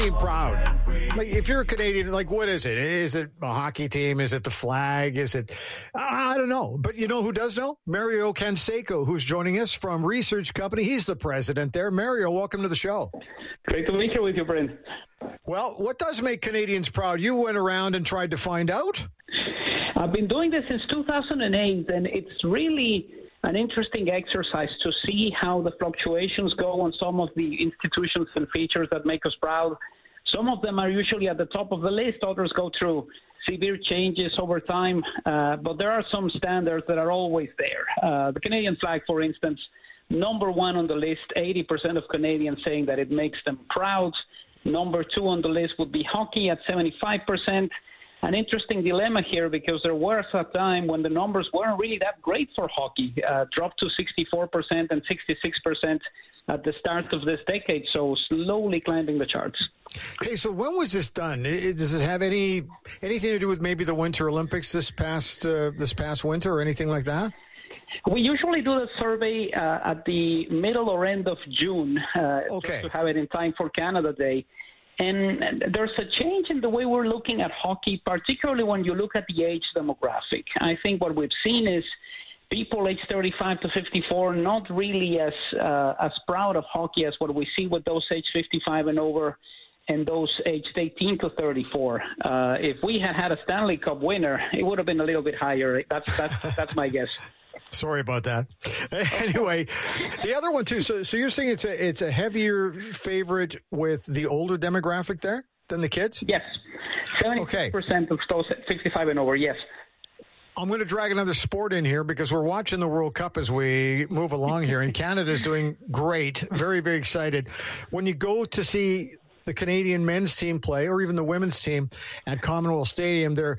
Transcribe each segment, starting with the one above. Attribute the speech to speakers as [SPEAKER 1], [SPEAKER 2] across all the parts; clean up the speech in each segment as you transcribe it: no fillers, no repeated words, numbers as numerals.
[SPEAKER 1] proud? Like, if you're a Canadian, like, what is it? Is it a hockey team? Is it the flag? Is it? I don't know. But you know who does know? Mario Canseco, who's joining us from Research Company. He's the president there. Mario, welcome to the show.
[SPEAKER 2] Great to be here with you, Brent.
[SPEAKER 1] Well, what does make Canadians proud? You went around and tried to find out?
[SPEAKER 2] I've been doing this since 2008, and it's really an interesting exercise to see how the fluctuations go on some of the institutions and features that make us proud. Some of them are usually at the top of the list. Others go through severe changes over time. But there are some standards that are always there. The Canadian flag, for instance, number one on the list, 80% of Canadians saying that it makes them proud. Number two on the list would be hockey at 75%. An interesting dilemma here because there was a time when the numbers weren't really that great for hockey, dropped to 64% and 66% at the start of this decade, so slowly climbing the charts.
[SPEAKER 1] Hey, so when was this done? Does it have anything to do with maybe the Winter Olympics this past winter or anything like that?
[SPEAKER 2] We usually do the survey at the middle or end of June just to have it in time for Canada Day. And there's a change in the way we're looking at hockey, particularly when you look at the age demographic. I think what we've seen is people aged 35 to 54 not really as proud of hockey as what we see with those aged 55 and over and those aged 18 to 34. If we had a Stanley Cup winner, it would have been a little bit higher. That's my guess.
[SPEAKER 1] Sorry about that. Anyway, the other one too. So you're saying it's a heavier favorite with the older demographic there than the kids?
[SPEAKER 2] Yes, 76% of those 65 and over. Yes.
[SPEAKER 1] I'm going to drag another sport in here because we're watching the World Cup as we move along here, and Canada's doing great. Very, very excited. When you go to see the Canadian men's team play, or even the women's team at Commonwealth Stadium, they're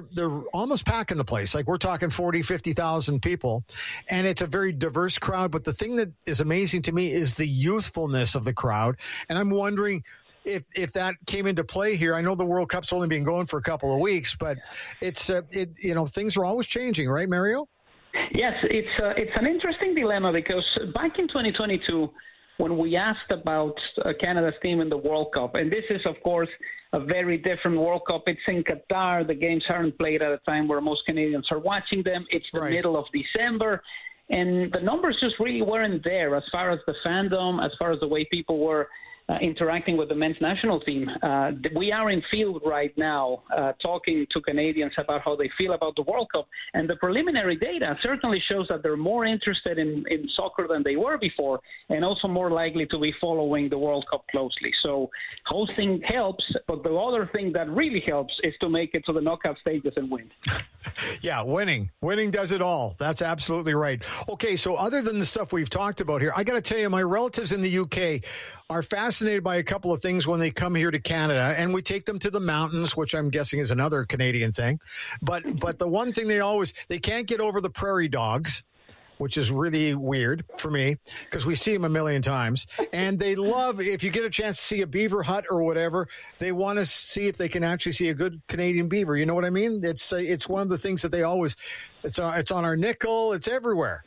[SPEAKER 1] almost packing the place. Like, we're talking 40, 50,000 people, and it's a very diverse crowd. But the thing that is amazing to me is the youthfulness of the crowd. And I'm wondering if that came into play here. I know the World Cup's only been going for a couple of weeks, but it's things are always changing, right, Mario?
[SPEAKER 2] Yes, it's an interesting dilemma because back in 2022, when we asked about Canada's team in the World Cup, and this is, of course, a very different World Cup. It's in Qatar. The games aren't played at a time where most Canadians are watching them. It's the middle of December, and the numbers just really weren't there as far as the fandom, as far as the way people were interacting with the men's national team. We are in field right now talking to Canadians about how they feel about the World Cup, and the preliminary data certainly shows that they're more interested in soccer than they were before, and also more likely to be following the World Cup closely. So hosting helps, but the other thing that really helps is to make it to the knockout stages and win.
[SPEAKER 1] Yeah, winning does it all. That's absolutely right. Okay, so other than the stuff we've talked about here, I got to tell you, my relatives in the UK are fascinated by a couple of things when they come here to Canada, and we take them to the mountains, which I'm guessing is another Canadian thing. But the one thing they can't get over the prairie dogs, which is really weird for me because we see them a million times. And they love, if you get a chance to see a beaver hut or whatever, they want to see if they can actually see a good Canadian beaver. You know what I mean? It's one of the things that they always, it's on our nickel. It's everywhere.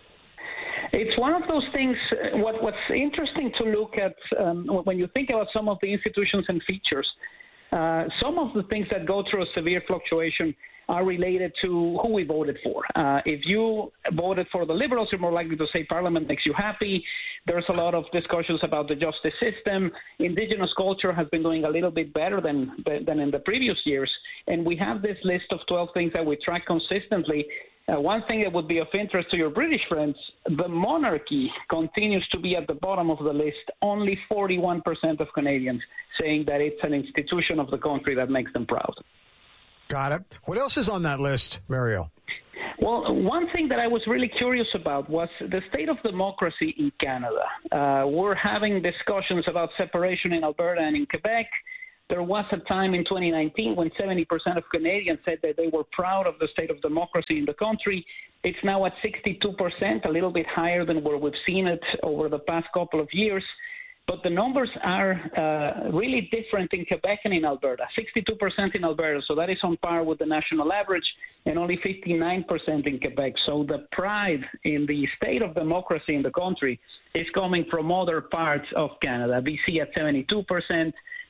[SPEAKER 2] It's one of those things. What's interesting to look at when you think about some of the institutions and features, some of the things that go through a severe fluctuation are related to who we voted for. If you voted for the Liberals, you're more likely to say Parliament makes you happy. There's a lot of discussions about the justice system. Indigenous culture has been doing a little bit better than in the previous years. And we have this list of 12 things that we track consistently. One thing that would be of interest to your British friends, the monarchy continues to be at the bottom of the list. Only 41% of Canadians saying that it's an institution of the country that makes them proud.
[SPEAKER 1] Got it. What else is on that list, Mario?
[SPEAKER 2] Well, one thing that I was really curious about was the state of democracy in Canada. We're having discussions about separation in Alberta and in Quebec. There was a time in 2019 when 70% of Canadians said that they were proud of the state of democracy in the country. It's now at 62%, a little bit higher than where we've seen it over the past couple of years. But the numbers are really different in Quebec and in Alberta. 62% in Alberta, so that is on par with the national average, and only 59% in Quebec. So the pride in the state of democracy in the country is coming from other parts of Canada. BC at 72%,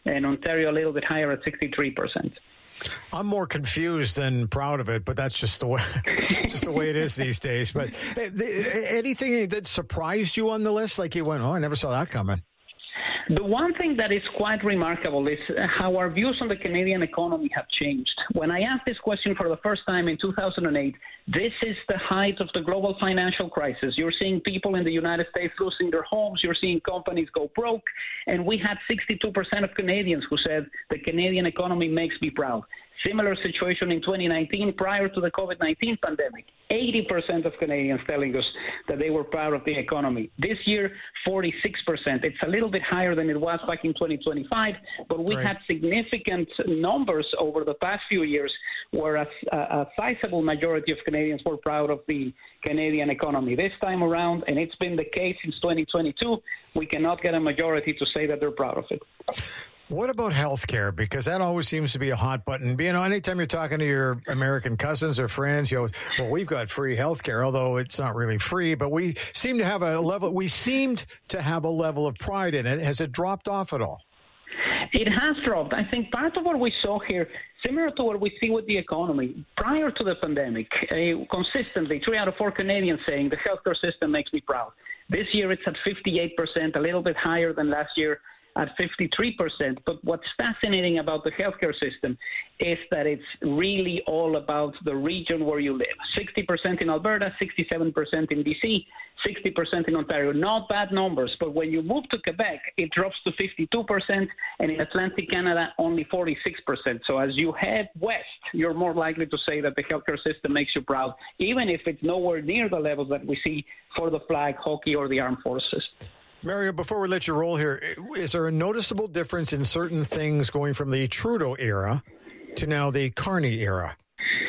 [SPEAKER 2] and Ontario a little bit higher at 63%.
[SPEAKER 1] I'm more confused than proud of it, but that's just the way it is these days. But anything that surprised you on the list? Like you went, I never saw that coming.
[SPEAKER 2] The one thing that is quite remarkable is how our views on the Canadian economy have changed. When I asked this question for the first time in 2008, this is the height of the global financial crisis. You're seeing people in the United States losing their homes. You're seeing companies go broke. And we had 62% of Canadians who said the Canadian economy makes me proud. Similar situation in 2019 prior to the COVID-19 pandemic. 80% of Canadians telling us that they were proud of the economy. This year, 46%. It's a little bit higher than it was back in 2025, but we had significant numbers over the past few years where a sizable majority of Canadians were proud of the Canadian economy. This time around, and it's been the case since 2022, we cannot get a majority to say that they're proud of it.
[SPEAKER 1] What about healthcare? Because that always seems to be a hot button. You know, anytime you're talking to your American cousins or friends, you know, well, we've got free healthcare, although it's not really free, but we seem to have a level of pride in it. Has it dropped off at all?
[SPEAKER 2] It has dropped. I think part of what we saw here, similar to what we see with the economy, prior to the pandemic, consistently 3 out of 4 Canadians saying the healthcare system makes me proud. This year it's at 58%, a little bit higher than last year at 53%. But what's fascinating about the healthcare system is that it's really all about the region where you live. 60% in Alberta, 67% in BC, 60% in Ontario. Not bad numbers, but when you move to Quebec, it drops to 52%, and in Atlantic Canada, only 46%. So as you head west, you're more likely to say that the healthcare system makes you proud, even if it's nowhere near the levels that we see for the flag, hockey, or the armed forces.
[SPEAKER 1] Mario, before we let you roll here, is there a noticeable difference in certain things going from the Trudeau era to now the Carney era?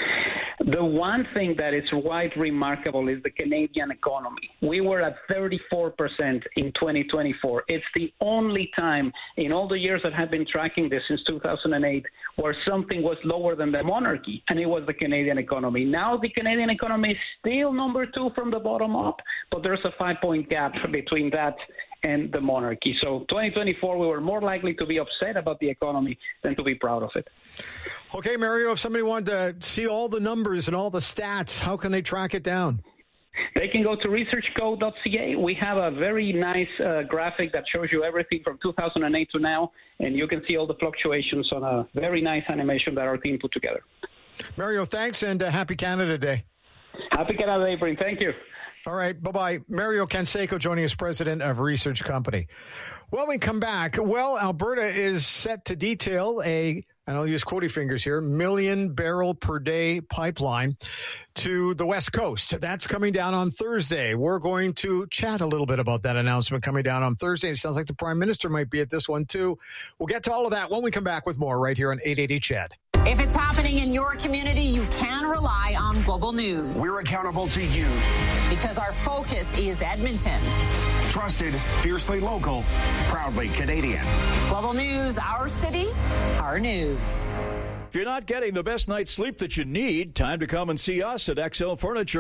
[SPEAKER 2] The one thing that is quite remarkable is the Canadian economy. We were at 34% in 2024. It's the only time in all the years that I've been tracking this since 2008 where something was lower than the monarchy, and it was the Canadian economy. Now the Canadian economy is still number 2 from the bottom up, but there's a 5-point gap between that and the monarchy. So 2024, we were more likely to be upset about the economy than to be proud of it.
[SPEAKER 1] Okay, Mario, if somebody wanted to see all the numbers and all the stats, how can they track it down?
[SPEAKER 2] They can go to researchco.ca. We have a very nice graphic that shows you everything from 2008 to now, and you can see all the fluctuations on a very nice animation that our team put together.
[SPEAKER 1] Mario, thanks, and happy Canada Day.
[SPEAKER 2] Happy Canada Day, Bryn. Thank you.
[SPEAKER 1] All right, bye-bye. Mario Canseco joining us, president of Research Company. When we come back, Alberta is set to detail and I'll use quotey fingers here, 1 million barrel per day pipeline to the West Coast. That's coming down on Thursday. We're going to chat a little bit about that announcement coming down on Thursday. It sounds like the Prime Minister might be at this one too. We'll get to all of that when we come back with more right here on 880 CHED.
[SPEAKER 3] If it's happening in your community, you can rely on Global News.
[SPEAKER 4] We're accountable to you.
[SPEAKER 3] Because our focus is Edmonton.
[SPEAKER 4] Trusted, fiercely local, proudly Canadian.
[SPEAKER 3] Global News, our city, our news.
[SPEAKER 5] If you're not getting the best night's sleep that you need, time to come and see us at XL Furniture,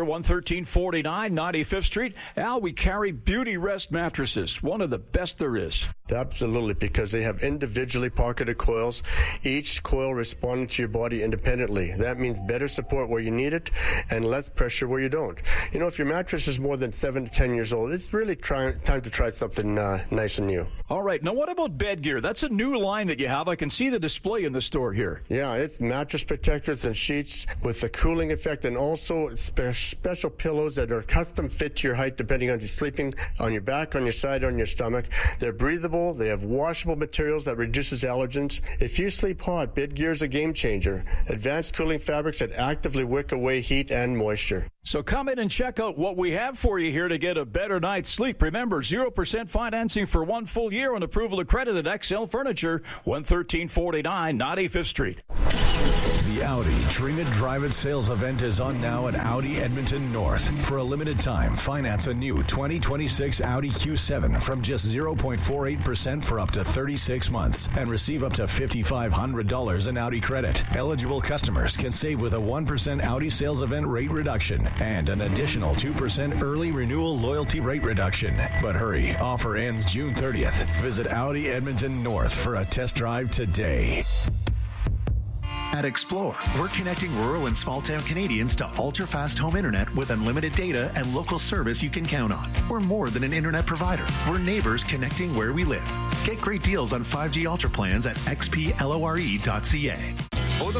[SPEAKER 5] 11349 95th Street. Al, we carry Beauty Rest mattresses, one of the best there is.
[SPEAKER 6] Absolutely, because they have individually pocketed coils, each coil responding to your body independently. That means better support where you need it and less pressure where you don't. You know, if your mattress is more than 7 to 10 years old, it's really time to try something nice and new.
[SPEAKER 5] All right. Now, what about bed gear? That's a new line that you have. I can see the display in the store here.
[SPEAKER 6] Yeah, it's mattress protectors and sheets with the cooling effect, and also special pillows that are custom fit to your height depending on if you're sleeping on your back, on your side, or on your stomach. They're breathable. They have washable materials that reduces allergens. If you sleep hot, bed gear is a game changer. Advanced cooling fabrics that actively wick away heat and moisture.
[SPEAKER 5] So come in and check out what we have for you here to get a better night's sleep. Remember, 0% financing for 1 full year on approval of credit at XL Furniture, 11349 95th Street.
[SPEAKER 7] The Audi Dream It Drive It sales event is on now at Audi Edmonton North. For a limited time, finance a new 2026 Audi Q7 from just 0.48% for up to 36 months and receive up to $5,500 in Audi credit. Eligible customers can save with a 1% Audi sales event rate reduction and an additional 2% early renewal loyalty rate reduction. But hurry, offer ends June 30th. Visit Audi Edmonton North for a test drive today.
[SPEAKER 8] At Explore, we're connecting rural and small-town Canadians to ultra-fast home internet with unlimited data and local service you can count on. We're more than an internet provider. We're neighbors connecting where we live. Get great deals on 5G Ultra plans at xplore.ca.